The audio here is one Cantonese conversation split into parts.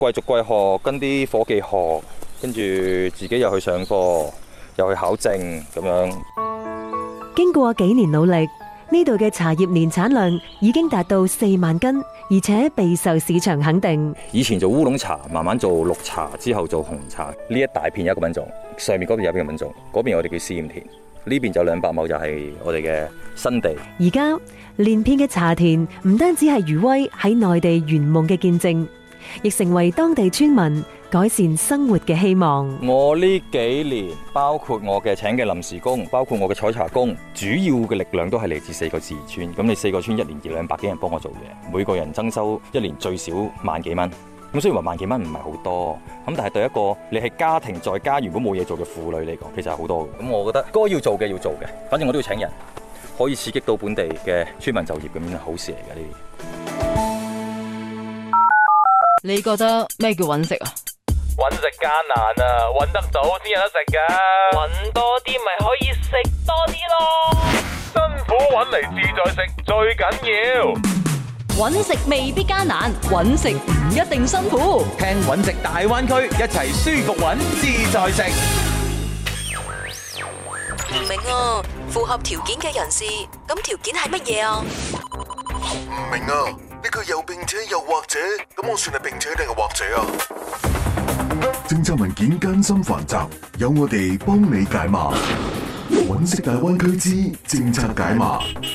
貴族貴學，跟啲伙計學，跟住自己又去上課，又去考證咁樣。 經過幾年努力，呢度嘅茶葉年產量已經達到4萬斤，而且備受市場肯定。 以前做烏龍茶，慢慢做綠茶，之後做紅茶。呢一大片有一個品種，上面嗰邊有一個品種，嗰邊我哋叫試驗田，呢邊就200畝就係我哋嘅新地。 而家連片嘅茶田唔單止係餘威喺內地圓夢嘅見證，亦成為當地村民改善生活嘅希望。 我呢幾年，包括我嘅請嘅臨時工，包括我嘅採茶工，主要嘅力量都係嚟自4個自然村。咁你4個村1年200幾人幫我做嘢，每個人增收1年最少萬幾蚊。咁雖然話萬幾蚊唔係好多，咁但係對一個你係家庭在家如果冇嘢做嘅婦女嚟講，其實係好多嘅。咁我覺得該要做嘅要做嘅，反正我都要請人，可以刺激到本地嘅村民就業，咁樣係好事嚟嘅呢啲。 你覺得咩叫揾食啊？ 揾食艱難啊，揾得到先有得食噶。揾多啲咪可以食多啲咯。辛苦揾嚟自在食最緊要。 揾食未必艱難，揾食唔一定辛苦。 聽揾食大灣區，一齊舒服揾，自在食。 唔明啊，符合條件嘅人士，咁條件係乜嘢啊？ 唔明啊，呢個又並且又或者，咁我算係並且定係或者啊？政策文件艱辛繁雜，有我哋幫你解碼。揾食大灣區之政策解碼。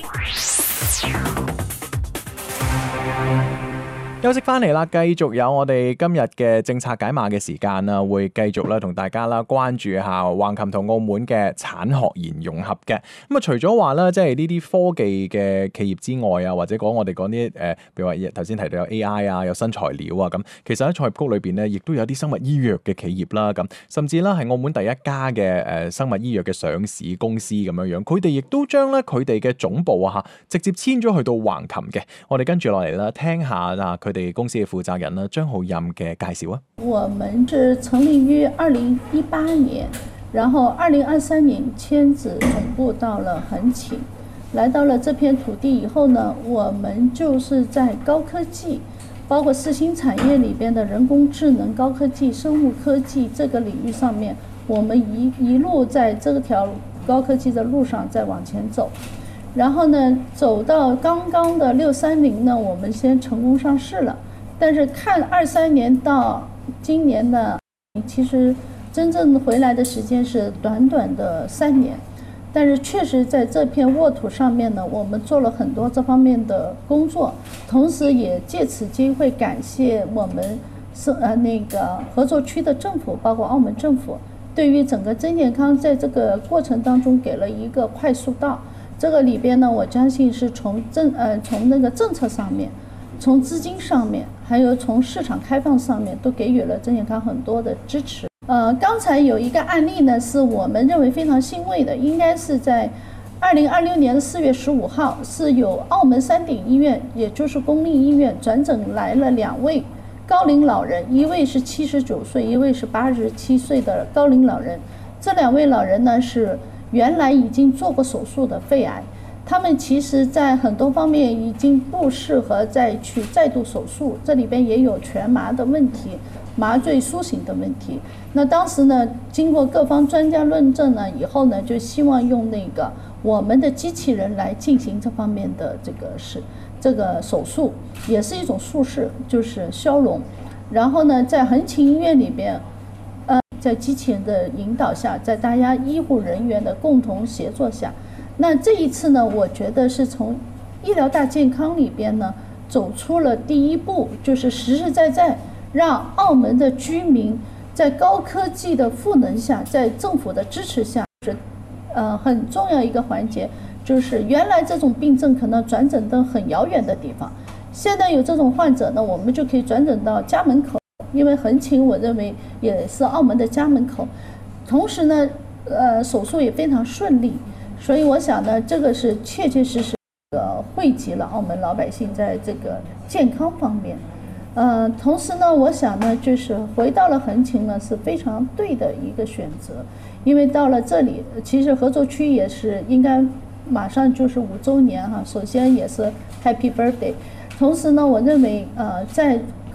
休息翻嚟啦，繼續有我哋今日嘅政策解碼嘅時間啦，會繼續啦同大家啦關注下橫琴同澳門嘅產學研融合嘅。咁啊，除咗話啦，即係呢啲科技嘅企業之外啊，或者講我哋講啲譬如話頭先提到有 AI 啊，有新材料啊咁，其實喺創業谷裏邊咧，亦都有啲生物醫藥嘅企業啦，咁甚至啦係澳門第一家嘅生物醫藥嘅上市公司咁樣樣，佢哋亦都將咧佢哋嘅總部啊直接遷咗去到橫琴嘅。我哋跟住落嚟啦，聽下啊佢哋公司嘅負責人啦張浩任嘅介紹啊。 我們是成立於2018年，然後2023年遷址總部到了橫琴。來到了這片土地以後呢，我們就是在高科技，包括新興產業裏邊的人工智能、高科技、生物科技這個領域上面，我們一路在這條高科技的路上在往前走。然後呢，走到剛剛的630呢，我們先成功上市了。但是看23年到今年呢，其實真正回來的時間是短短的3年。但是確實在這片沃土上面呢，我們做了很多這方面的工作，同時也借此機會感謝我們那個合作區的政府，包括澳門政府，對於整個真健康在這個過程當中給了一個快速道。這個裏邊呢，我相信是從那個政策上面，從資金上面，還有從市場開放上面，都給予了真健康很多的支持。剛才有一個案例呢，是我們認為非常欣慰的，應該是在2026年4月15號，是有澳門山頂醫院，也就是公立醫院轉診來了2位高齡老人，一位是79歲，一位是87歲的高齡老人。這2位老人呢，是原來已經做過手術的肺癌，他們其實在很多方面已經不適合再去再度手術，這裏邊也有全麻的問題，麻醉蘇醒的問題。那當時呢，經過各方專家論證呢以後呢，就希望用那個我們的機器人來進行這方面的這個手術，也是一種術式，就是消融。然後呢，在橫琴醫院裏邊，在機器人的引導下，在大家醫護人員的共同協作下，那這一次呢，我覺得是從醫療大健康裏邊呢，走出了第一步，就是實實在在讓澳門的居民在高科技的賦能下，在政府的支持下，很重要一個環節，就是原來這種病症可能轉診到很遙遠的地方，現在有這種患者呢，我們就可以轉診到家門口。因為橫琴我認為也是澳門的家門口，同時呢，手術也非常順利，所以我想呢，這個是確確實實惠及了澳門老百姓在這個健康方面。同時呢，我想呢，就是回到了橫琴呢是非常對的一個選擇，因為到了這裡，其實合作區也是應該馬上就是5週年哈，首先也是 Happy Birthday，同時呢，我認為在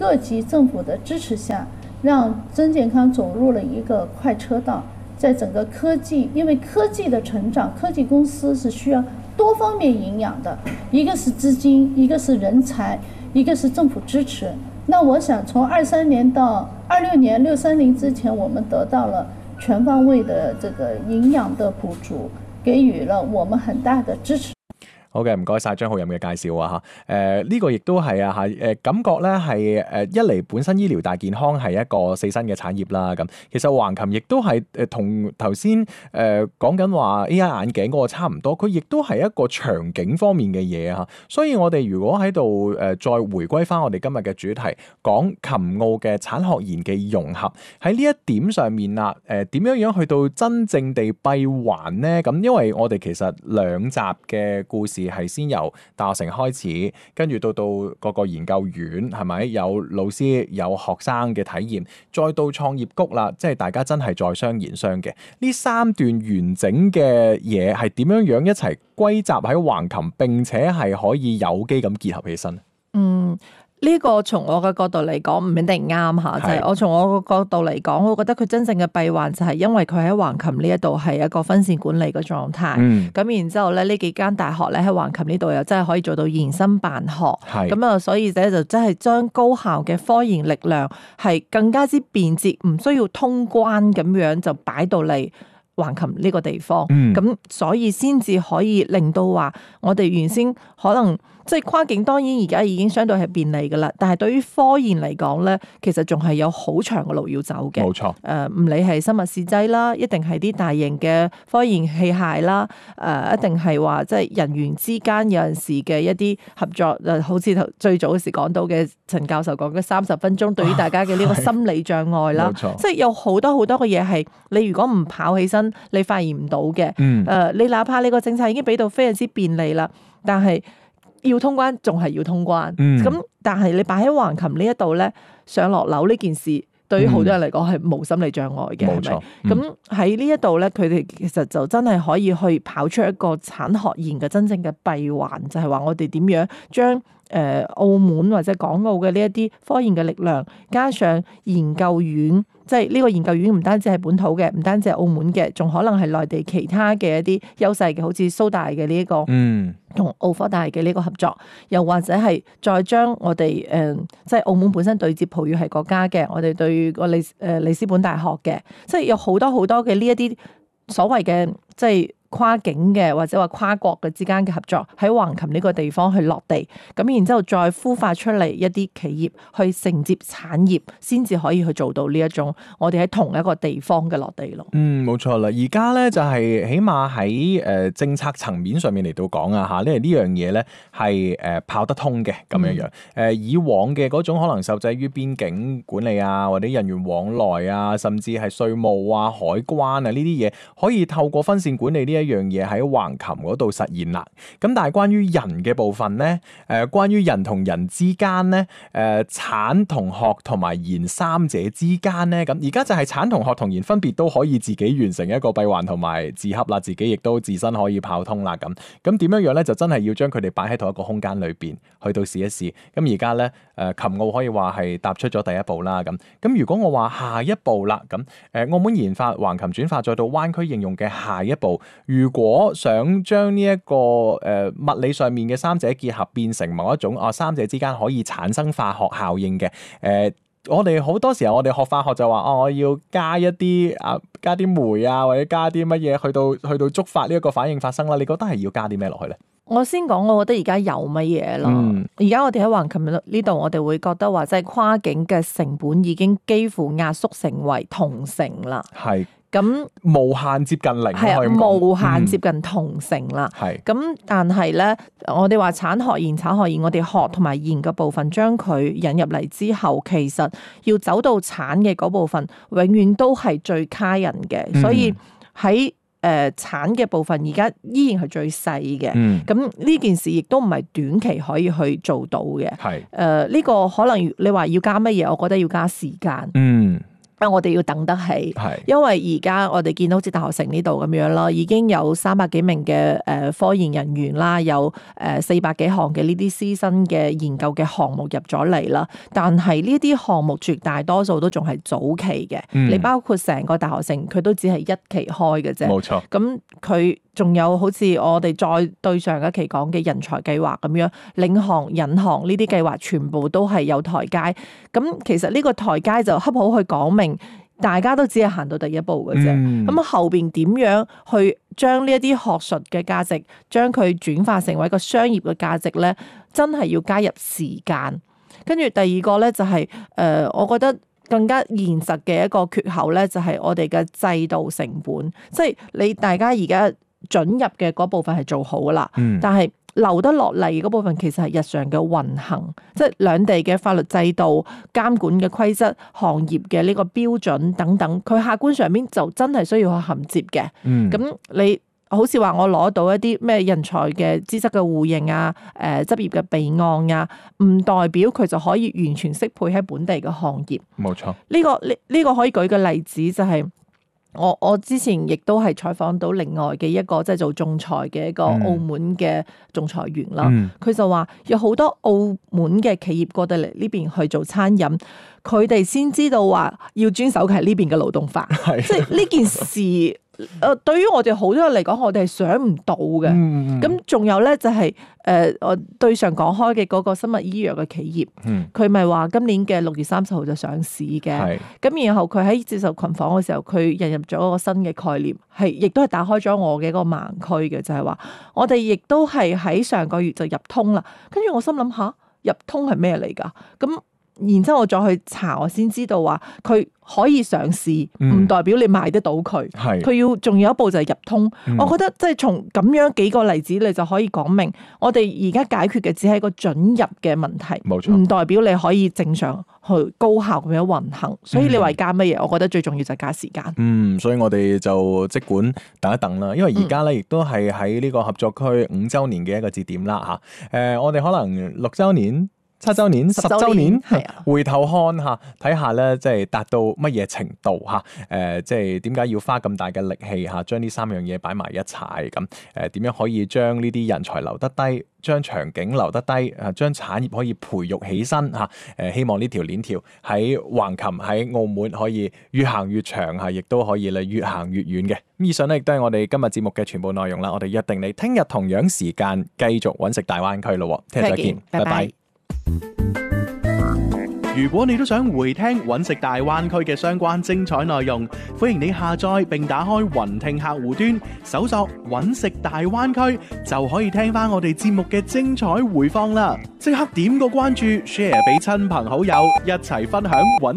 各级政府的支持下，让真健康走入了一个快车道。在整个科技，因为科技的成长，科技公司是需要多方面营养的，一个是资金，一个是人才，一个是政府支持。那我想从23年到26年630之前，我们得到了全方位的这个营養的補助，給予了我們很大的支持。 好嘅，唔該晒張浩任嘅介紹啊嚇，呢個亦都係啊嚇，感覺咧係一嚟本身醫療大健康係一個四新嘅產業啦，咁其實橫琴亦都係同頭先講緊話 AR 眼鏡嗰個差唔多，佢亦都係一個場景方面嘅嘢嚇，所以我哋如果喺度再回歸翻我哋今日嘅主題，講琴澳嘅產學研嘅融合，喺呢一點上面啦，點樣去到真正地閉環呢？咁因為我哋其實兩集嘅故事係先由大學城開始，跟住到各個研究院係咪有老師有學生嘅體驗，再到創業谷啦，即係大家真係在商言商嘅呢三段完整嘅嘢係點樣一齊歸集喺橫琴，並且係可以有機咁結合起身。 呢個從我嘅角度嚟講唔一定啱嚇，就係我從我個角度嚟講，我覺得佢真正嘅閉環就係因為佢喺橫琴呢一度係一個分線管理嘅狀態。咁然之後咧，呢幾間大學咧喺橫琴呢度又真係可以做到延伸辦學。咁啊，所以咧就真係將高校嘅科研力量係更加之便捷，唔需要通關咁樣就擺到嚟橫琴呢個地方。咁所以先至可以令到話我哋原先可能。即係跨境當然而家已經相對係便利㗎啦，但係對於科研嚟講咧，其實仲係有好長嘅路要走嘅。冇錯。唔理係生物試劑啦，一定係啲大型嘅科研器械啦，一定係話即係人員之間有陣時嘅一啲合作，好似最早時講到嘅陳教授講嘅30分鐘，對於大家嘅呢個心理障礙啦，即係有好多嘅嘢係你如果唔跑起身，你發現唔到嘅。你哪怕你個政策已經俾到非常之便利啦，但係要通關仲係要通關，咁但係你擺喺橫琴呢一度咧，上落樓呢件事對於好多人嚟講係冇心理障礙嘅，係咪？咁喺呢一度咧，佢哋其實就真係可以去跑出一個產學研嘅真正嘅閉環，就係話我哋點樣將澳門或者港澳嘅呢一啲科研嘅力量，加上研究院。即係呢個研究院唔單止係本土嘅，唔單止係澳門嘅，仲可能係內地其他嘅一啲優勢嘅，好似蘇大嘅呢一個，同澳科大嘅呢個合作，又或者係再將我哋即係澳門本身對接葡語系國家嘅，我哋對個里斯本大學嘅，即係有好多嘅呢一啲所謂嘅即係。跨境嘅或者話跨國嘅之間嘅合作喺橫琴呢個地方去落地，咁然之後再孵化出嚟一啲企業去承接產業，先至可以去做到呢一種我哋喺同一個地方嘅落地咯。冇錯啦，而家咧就係起碼喺政策層面上面嚟到講啊嚇，因為呢樣嘢咧係跑得通嘅咁樣樣。以往嘅嗰種可能受制於邊境管理啊，或者人員往來啊，甚至係稅務啊、海關啊呢啲嘢，可以透過分線管理呢一樣嘢喺橫琴嗰度實現啦。咁但係關於人嘅部分咧，關於人同人之間咧，產同學同埋研三者之間咧，咁而家就係產同學同研分別都可以自己完成一個閉環同埋自洽啦，自己亦都自身可以跑通啦。咁點樣咧？就真係要將佢哋擺喺同一個空間裏邊，去到試一試。咁而家咧，琴澳可以話係踏出咗第一步啦。咁如果我話下一步啦，咁澳門研發橫琴轉化再到灣區應用嘅下一步。如果想將呢一個物理上面嘅三者結合變成某一種三者之間可以產生化學效應嘅，我哋好多時候我哋學化學就話我要加一啲加啲酶啊，或者加啲乜嘢去到觸發呢一個反應發生啦。你覺得係要加啲咩落去咧？我先講，我覺得而家有乜嘢咯？而家我哋喺橫琴呢度，我哋會覺得話即係跨境嘅成本已經幾乎壓縮成為同城啦。係。咁無限接近零，係啊，無限接近同城啦。咁但係咧，我哋話產學研，我哋學同埋研嘅部分將佢引入嚟之後，其實要走到產嘅嗰部分，永遠都係最卡人嘅。所以喺產嘅部分，而家依然係最細嘅。咁呢件事亦都唔係短期可以去做到嘅。呢個可能你話要加乜嘢，我覺得要加時間。 我哋要等得起，因為而家我哋見到好似大學城呢度咁樣啦，已經有300幾名嘅科研人員啦，有400幾項嘅呢啲師生嘅研究嘅項目入咗嚟啦。但係呢啲項目絕大多數都仲係早期嘅，你包括成個大學城佢都只係1期開嘅啫。冇錯。咁佢仲有好似我哋再對上一期講嘅人才計劃咁樣，領航、引航呢啲計劃全部都係有台階。咁其實呢個台階就恰好去講明，大家都只係行到第一步嘅啫。咁後邊點樣去將呢一啲學術嘅價值，將佢轉化成為一個商業嘅價值咧？真係要加入時間。跟住第二個咧就係我覺得更加現實嘅一個缺口咧，就係我哋嘅制度成本，即係你大家而家准入嘅嗰部分係做好噶啦，但係留得落嚟嗰部分其實係日常嘅運行，即係兩地嘅法律制度、監管嘅規則、行業嘅呢個標準等等，佢客觀上面就真係需要去銜接嘅。咁你好似話我攞到一啲咩人才嘅資質嘅互認啊、執業嘅備案啊，唔代表佢就可以完全適配喺本地嘅行業。冇錯，呢個可以舉個例子就係、我之前亦都係採訪到另外嘅一個即係做仲裁嘅一個澳門嘅仲裁員啦，佢就話有好多澳門嘅企業過到嚟呢邊去做餐飲，佢哋先知道話要遵守嘅係呢邊嘅勞動法，即係呢件事。對於我哋好多人嚟講，我哋係想唔到嘅。咁仲有咧，就係我對上講開嘅嗰個生物醫藥嘅企業，佢咪話今年嘅6月30號就上市嘅。咁然後佢喺接受群訪嘅時候，佢引入咗一個新嘅概念，係亦都係打開咗我嘅一個盲區嘅，就係話我哋亦都係喺上個月就入通啦。跟住我心諗下，入通係咩嚟㗎？咁然之後我再去查，我先知道話佢可以上市，唔代表你賣得到佢。佢要仲有一步就係入通。我覺得即係從咁樣幾個例子，你就可以講明，我哋而家解決嘅只係一個准入嘅問題，唔代表你可以正常去高效咁樣運行。所以你話加乜嘢？我覺得最重要就係加時間。 所以我哋就即管等一等啦，因為而家咧亦都係喺呢個合作區5週年嘅一個節點啦嚇。我哋可能6週年、7週年、10週年，回頭看下，睇下咧，即係達到乜嘢程度嚇？即係點解要花咁大嘅力氣嚇，將呢3樣嘢擺埋一齊咁？點樣可以將呢啲人才留得低，將場景留得低，將產業可以培育起身嚇？希望呢條鏈條喺橫琴喺澳門可以越行越長嚇，亦都可以咧越行越遠嘅。咁以上咧亦都係我哋今日節目嘅全部內容啦。我哋約定你聽日同樣時間繼續揾食大灣區咯。聽日再見，拜拜。 如果你都想回聽揾食大灣區嘅相關精彩內容，歡迎你下載並打開雲聽客戶端，搜索揾食大灣區，就可以聽翻我哋節目嘅精彩回放啦！即刻點個關注 ，share 俾親朋好友，一齊分享揾